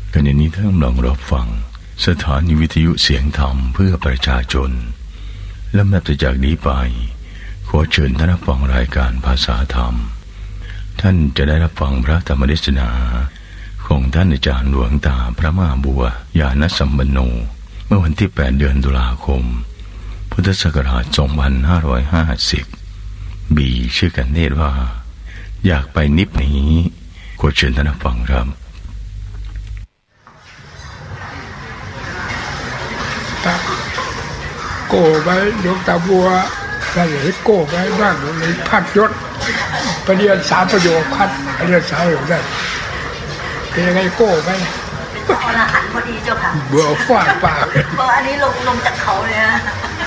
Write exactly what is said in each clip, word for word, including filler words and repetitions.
ขณะนี้ท่านกำลังรับฟังสถานีวิทยุเสียงธรรมเพื่อประชาชนและนับจากนี้ไปขอเชิญท่านรับฟังรายการภาษาธรรมท่านจะได้รับฟังพระธรรมเทศนาของท่านอาจารย์หลวงตาพระมหาบัวญาณสัมปันโนเมื่อวันที่แปดเดือนตุลาคมพุทธศักราชสองพันห้าร้อยห้าสิบบีชื่อกันเนตว่าอยากไปนิพพานนี้ขอเชิญท่านรับฟังครับโก้ไว้หลวงตาบัวอะไรโก้ไว้บ้างเลยพัดยศประเรียนสามประโยคพัดประเรียนสามประโยคได้เป็นยังไงโก้ไว้เป็นอรหันต์พอดีเจ้าค่ะเบื่อฟาดปากเพราะอันนี้ลงลงจากเขาเลยนะ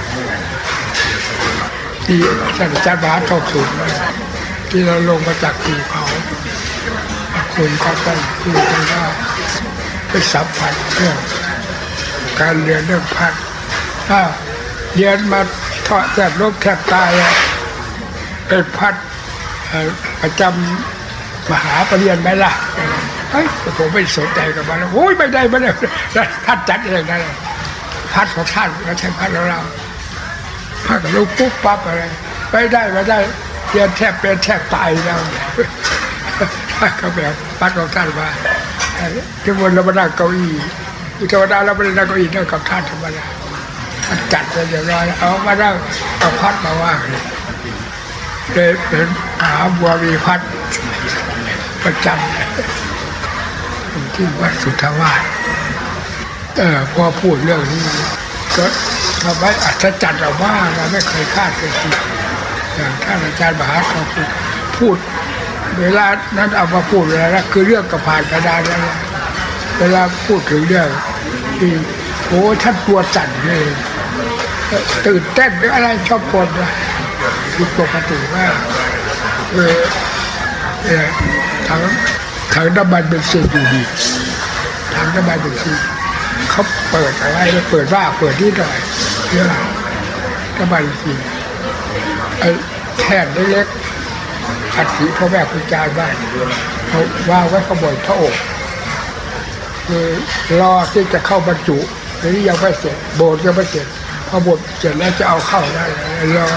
ที่ท่านอาจารย์บาสเข้าสูงที่เราลงมาจากภูเขาคุณก็ต้องคือว่าไปสัมผัสเรื่องการเรียนเรื่องพัดถ้าเรียนมาทอดแทบลบแทบตายเป็นพัดประจำมหาปรริญญาไหมล่ะเฮ้ยผมไม่สนใจกับมันโอ้ยไม่ได้ไม่ได้ท่านจัดเองนั่นพัดของท่านไม่ใช่พัดของเราพัดกับลูกปุ๊บปั๊บอะไรไม่ได้ไม่ได้เรียนแทบเป็นแทบตายแล้วเขาแบบพัดของท่านมาที่บนเราไม่ได้เก้าอี้ธรรมดาเราไม่ได้นั่งเก้าอี้นั่งกับท่านธรรมดาจัดไปเรียบร้อยเอามานั่งเอาพัดมาว่างเลยเป็นหาบัวมีพัดประจำที่วัดสุทธาวาสเออพอพูดเรื่องนี้ก็ทำให้อัศจรรย์เราว่าเราไม่เคยคาดเลยทีอย่างท่านอาจารย์มหาเขาพูดพูดเวลานั้นเอามาพูดเวลานั้นคือเรื่องกระพานกระดานแล้วเวลาพูดถึงเรื่องที่โอ้ท่านตัวสั่นเลยตื่นเต้นหรืออะไรชอบปนนะคือปกติว่าเออเออถังถังน้ำมันเป็นซีอยู่ดีถังน้ำมันเป็นซีเขาเปิดอะไรแล้วเปิดว่าเปิดที่หน่อยเรื่องน้ำมันซีไอ้แท่นเล็กๆอัฐิพ่อแม่ครูอาจารย์บ้านเขาว่าไว้ขบวนพระอกคือรอที่จะเข้าบรรจุหรือยังไม่เสร็จโบสถ์ยังไม่เสร็จพอโบสถ์เสร็จแล้วจะเอาเข้าได้รอ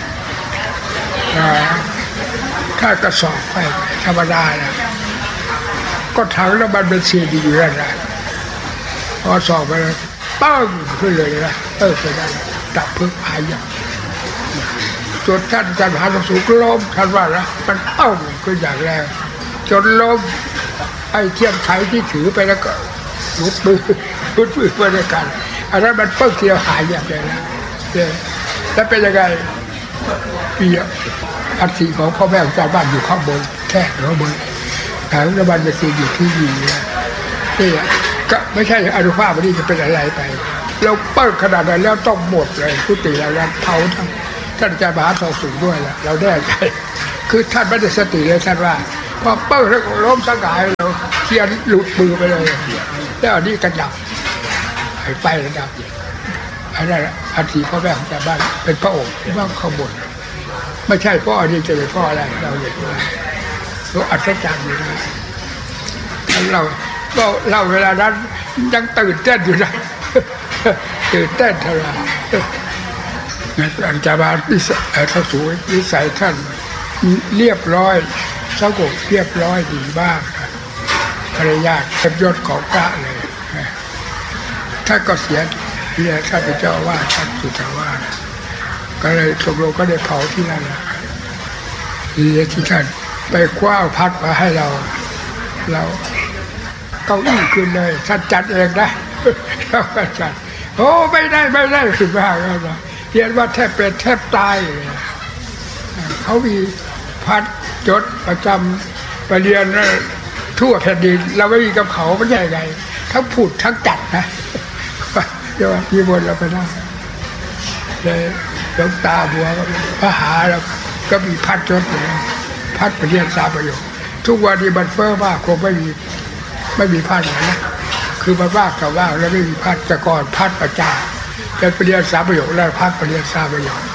ถ้ากระสอบไปธรรมดานะก็ถังแล้วมันเป็นซีดีอยู่แล้วนะพอสอบไปแล้วปั้งขึ้นเลยนะเออไปได้ดับเพลิงหายอย่างจนท่านอาจารย์มหาสุขล้มท่านว่านะมันเอ้าขึ้นอย่างแรงจนล้มไอ้เทียมไขที่ถือไปแล้วก็ลุกมือลุกมือไปด้วยกันอันนั้นมันเพิ่งเสียหายอย่างไรนะแล้วเป็นยังไงปีอัฐิของพ่อแม่ของชาวบ้านอยู่ข้างบนแค่ข้างบนถังน้ำมันจะซีอยู่ที่ดีนะนี่ก็ไม่ใช่อนุภาพวันนี้จะเป็นอะไรไปเราเปิดขนาดนั้นแล้วต้องหมดเลยกุฏิเราแล้วเผาทั้งท่านอาจารย์มหาทองสูงด้วยแหละเราได้ใจคือท่านไม่ได้สติเลยท่านว่าพอเปิดแล้วล้มสลายเราเทียนหลุดมือไปเลยแล้วอันนี้กระดับไฟระดับอันนั้นอัฐิพ่อแม่ของชาวบ้านเป็นพระองค์ที่ว่าข้างบนไม่ใช่พ่ออันนี้จะเป็นพ่ออะไรเราเห็นว่าเราอัศจรรย์อยู่นะเราก็เราเวลานั้นยังตื่นเต้นอยู่นะตื่นเต้นเท่าไหร่อาจารย์บาลนิสัยเขาสูงนิสัยท่านเรียบร้อยสงบเรียบร้อยดีบ้างภรรยาเป็นยศของพระเลยท่านก็เสียเนี่ยท่านเป็นเจ้าว่าท่านสุทธาวาสก็เลยตกลงก็ได้เผาที่นั่นแหละทีที่ท่านไปคว้าพัดมาให้เราเราเก้าอี้ขึ้นเลยท่านจัดเองนะเราก็จัดโอ้ไม่ได้ไม่ได้ขึ้นมาแล้วนะเรียนว่าแทบเป็นแทบตายเลยเขามีพัดจดประจำไปเรียนทั่วแผ่นดินเราไม่มีกับเขาไม่ใช่ไงทั้งพูดทั้งจัดนะเดี๋ยวมีบนเราไปได้เลยหลวงตาบัวพระหาแล้วก็มีพัดจดเลยพัดไปเรียนสามประโยคทุกวันนี้มันเฟ้อมากคงไม่มีไม่มีพัดเลยนะคือมันว่างกับว่างแล้วไม่มีพัดแต่ก่อนพัดประจาเป็นไปเรียนสามประโยคแล้วพัดไปเรียนสามประโยค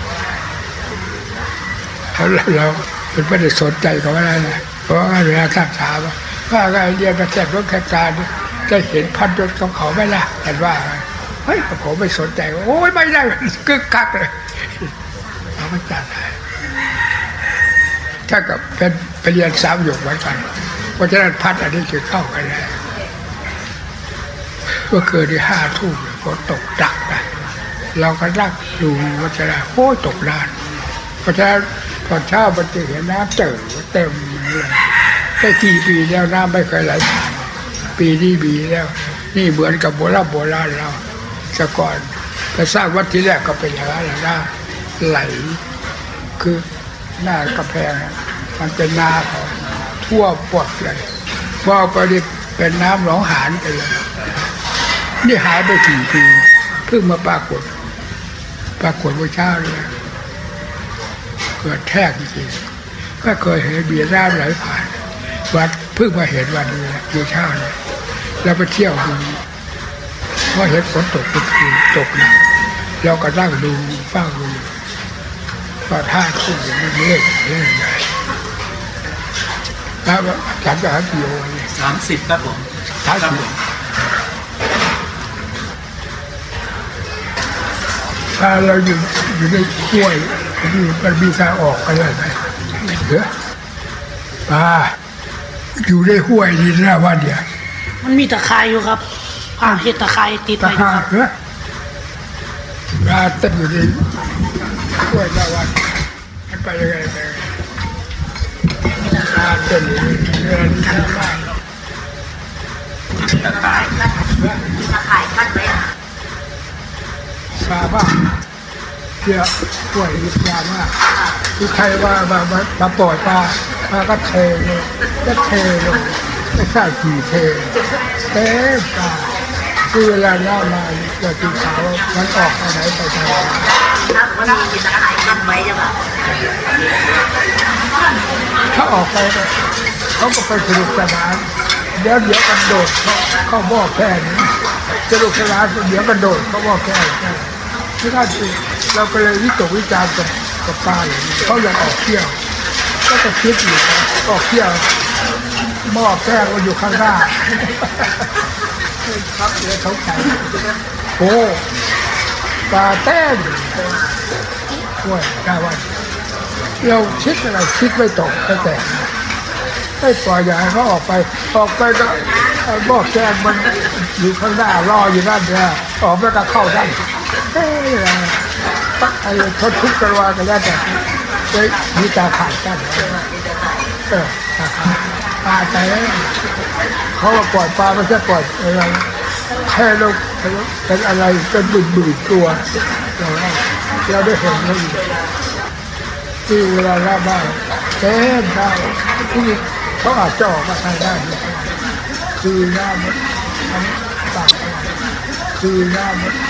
แล้วเราเป็นไม่ได้สนใจเขาอะไรนะเพราะว่าเวลาท่านถามว่าไงเรียนมาแจกรถแขกการได้เห็นพันยศของเขาไหมล่ะแต่ว่าเฮ้ยผมไม่สนใจโอ้ยไม่ได้กึกกักเลยเราไม่จัดให้ถ้ากับเป็นไปเรียนสามหยกเหมือนกันเพราะฉะนั้นพัดอันนี้จะเข้าไปได้เมื่อคืนที่ห้าทุ่มฝนตกดักนะเราก็นั่งดูวัชระโอ้ตกนานเพราะฉะนั้นตอนเช้ามันจะเห็นน้ำเติมเต็มเลยได้กี่ปีแล้วน้ำไม่เคยไหลผ่านปีนี้มีแล้วนี่เหมือนกับโบราณโบราณเราแต่ก่อนจะสร้างวัดที่แรกก็เป็นอย่างนั้นนะไหลคือหน้ากระแพงมันเป็นนาของทั่วปวดเลยว่าไปดิเป็นน้ำหนองหานไปเลยนี่หายไปกี่ปีเพิ่งมาปรากฏปรากฏว่าเช้าเลยเกิดแทกจริงๆก็เคยเห็นเบียร์น้ำไหลผ่านวัดเพิ่งมาเห็นวันนี้อยู่เช้าเลยแล้วไปเที่ยวดูพอเห็นฝนตกเป็นคืนตกหนักเราก็นั่งดูเฝ้าดูว่าท่าทุ่งมันเล่นเล่นใหญ่แล้วฉันจะหากี่โมงสามสิบครับผมท้ายสิบถ้าเราอยู่อยู่ในห้วยนี่มันมีทางออกไปได้ไหมเหรอป้าอยู่ในห้วยนี่นะว่าเดียวมันมีตะไคร้อยู่ครับผ่าเห็ดตะไคร้ติดไปอยู่ครับเหรอปลาเต็มอยู่ในห้วยละวันมันไปยังไงไปปลาเต็มอยู่ในเรือนี่นะบ้านตะไคร้ตะไคร้คัดไว้ปลาบ้างเที่ยวห้วยมีปลามากที่ใครว่ามามาปล่อยปลาปลาก็เทลงก็เทลงไม่ใช่กี่เทเต็มปลาคือเวลาหน้ามาจะตีขาวมันออกไปไหนไปทางไหนถ้ามันมีตะไคร้คัดไว้ใช่ปะถ้าออกไปเขาก็ไปสนุกสนานเดี๋ยวเดี๋ยวกันโดดเขาเขาบอกแค่นี้สนุกสนานเดี๋ยวกันโดดเขาบอกแค่นี้ไม่ได้จริงเราก็เลยวิตกวิจารณ์กับกับป้าอย่างนี้เขาอยากออกเที่ยวก็จะคิดอยู่ออกเที่ยวหม้อแป้งก็อยู่ข้างหน้าครับเดี๋ยวเขาใจโอ้ปลาแต้มด้วยกาวันเราคิดอะไรคิดไม่ตกแต่แต่ไม่ปล่อยอย่างเขาออกไปออกไปก็หม้อแป้งมันอยู่ข้างหน้ารออยู่นั่นเนี่ยออกไปก็เข้าได้เฮ้ยไอ้ทดทุกกระวากันแล้วแต่เฮ้ยมีตาขาดกันเออตาขาดปลาใจแล้วเขาปล่อยปลาไม่ใช่ปล่อยอะไรแค่เราเป็นอะไรเป็นบึ่งบึ่งตัวเราเราได้เห็นมันที่เวลาหน้าบ้านเต็มได้ที่เขาอาจจะออกมาทางได้คือหน้ามันต่างคือหน้ามัน